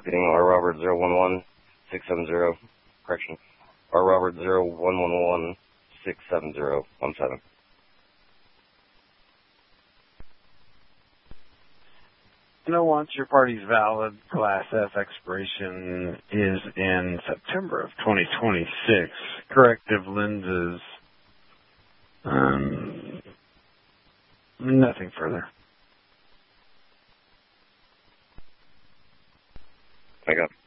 Repeating, R. Robert 011670, correction, R. Robert 01116717. Once your party's valid Class F expiration is in September of 2026. Corrective lenses. Nothing further. I got